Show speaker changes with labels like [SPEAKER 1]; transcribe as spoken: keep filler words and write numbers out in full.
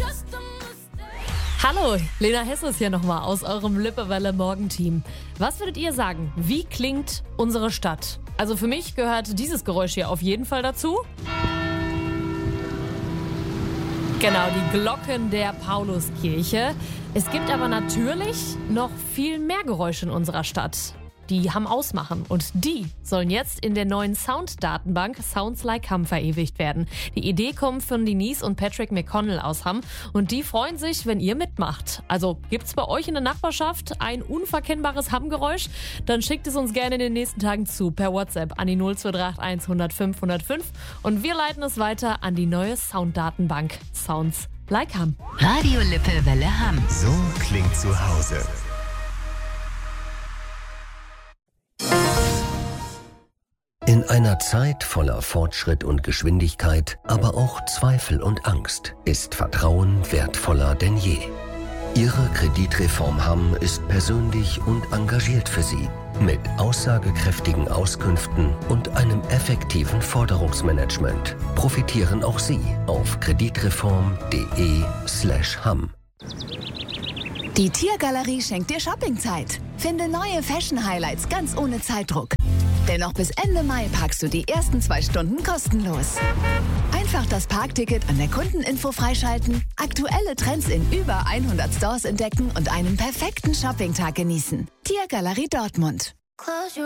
[SPEAKER 1] Hallo, Lena Hesse ist hier nochmal aus eurem Lippewelle Morgenteam. Was würdet ihr sagen? Wie klingt unsere Stadt? Also für mich gehört dieses Geräusch hier auf jeden Fall dazu. Genau, die Glocken der Pauluskirche. Es gibt aber natürlich noch viel mehr Geräusche in unserer Stadt. Die haben Ausmachen und die sollen jetzt in der neuen Sounddatenbank Sounds Like Hamm verewigt werden. Die Idee kommt von Denise und Patrick McConnell aus Hamm und die freuen sich, wenn ihr mitmacht. Also gibt's bei euch in der Nachbarschaft ein unverkennbares Hamm-Geräusch? Dann schickt es uns gerne in den nächsten Tagen zu per WhatsApp an die null zwei drei acht eins null null fünf null null fünf und wir leiten es weiter an die neue Sounddatenbank Sounds Like Hamm.
[SPEAKER 2] Radio Lippewelle Hamm.
[SPEAKER 3] So klingt zu Hause. In einer Zeit voller Fortschritt und Geschwindigkeit, aber auch Zweifel und Angst, ist Vertrauen wertvoller denn je. Ihre Kreditreform Hamm ist persönlich und engagiert für Sie. Mit aussagekräftigen Auskünften und einem effektiven Forderungsmanagement profitieren auch Sie auf kreditreform.de slash Hamm.
[SPEAKER 4] Die Tiergalerie schenkt dir Shoppingzeit. Finde neue Fashion-Highlights ganz ohne Zeitdruck. Denn noch bis Ende Mai parkst du die ersten zwei Stunden kostenlos. Einfach das Parkticket an der Kundeninfo freischalten, aktuelle Trends in über hundert Stores entdecken und einen perfekten Shoppingtag genießen. Tiergalerie Dortmund.